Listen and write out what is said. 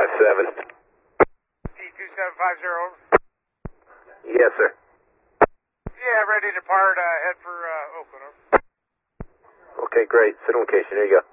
2757. T2750. Yes, sir. Yeah, ready to depart, head for Oakland. Okay, great. Sit on location. Here you go.